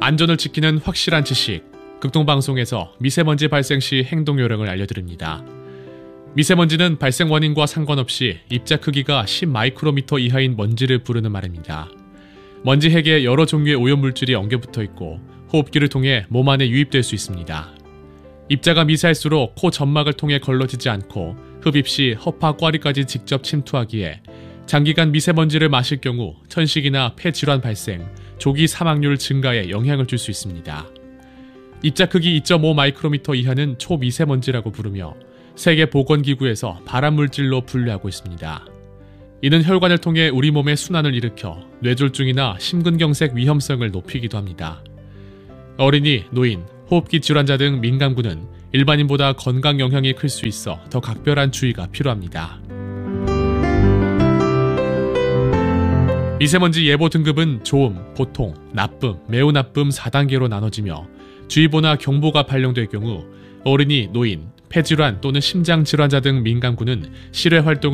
안전을 지키는 확실한 지식, 극동방송에서 미세먼지 발생 시 행동 요령을 알려드립니다. 미세먼지는 발생 원인과 상관없이 입자 크기가 10마이크로미터 이하인 먼지를 부르는 말입니다. 먼지 핵에 여러 종류의 오염물질이 엉겨붙어 있고 호흡기를 통해 몸 안에 유입될 수 있습니다. 입자가 미세할수록 코 점막을 통해 걸러지지 않고 흡입 시 허파 꽈리까지 직접 침투하기에 장기간 미세먼지를 마실 경우 천식이나 폐질환 발생, 조기 사망률 증가에 영향을 줄 수 있습니다. 입자 크기 2.5 마이크로미터 이하는 초미세먼지라고 부르며 세계보건기구에서 발암물질로 분류하고 있습니다. 이는 혈관을 통해 우리 몸의 순환을 일으켜 뇌졸중이나 심근경색 위험성을 높이기도 합니다. 어린이, 노인, 호흡기 질환자 등 민감군은 일반인보다 건강 영향이 클 수 있어 더 각별한 주의가 필요합니다. 미세먼지 예보 등급은 좋음, 보통, 나쁨, 매우 나쁨 4단계로 나눠지며 주의보나 경보가 발령될 경우 어린이, 노인, 폐질환 또는 심장질환자 등 민감군은 실외 활동을